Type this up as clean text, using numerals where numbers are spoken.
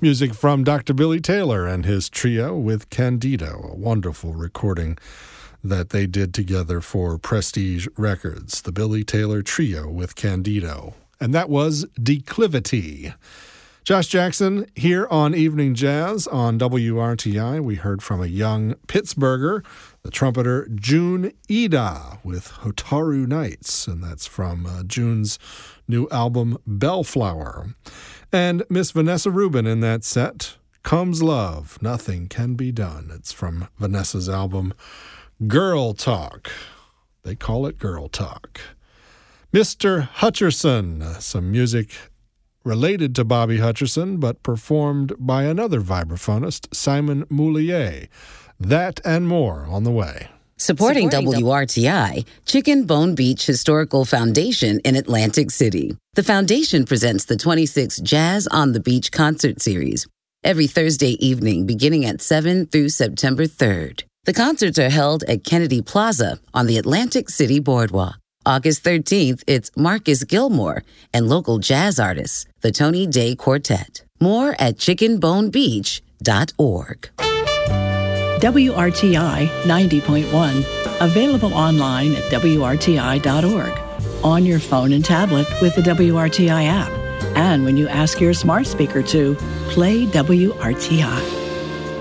Music from Dr. Billy Taylor and his trio with Candido, a wonderful recording that they did together for Prestige Records, the Billy Taylor Trio with Candido. And that was Declivity. Josh Jackson here on Evening Jazz on WRTI. We heard from a young Pittsburgher, the trumpeter June Ida with Hotaru Nights, and that's from June's new album Bellflower. And Miss Vanessa Rubin in that set, Comes Love, Nothing Can Be Done. It's from Vanessa's album Girl Talk. They call it Girl Talk. Mr. Hutcherson, some music related to Bobby Hutcherson, but performed by another vibraphonist, Simon Moulier. That and more on the way. Supporting WRTI, Chicken Bone Beach Historical Foundation in Atlantic City. The foundation presents the 26th Jazz on the Beach concert series every Thursday evening beginning at 7 through September 3rd. The concerts are held at Kennedy Plaza on the Atlantic City Boardwalk. August 13th, it's Marcus Gilmore and local jazz artists, the Tony Day Quartet. More at chickenbonebeach.org. WRTI 90.1, available online at WRTI.org, on your phone and tablet with the WRTI app, and when you ask your smart speaker to play WRTI.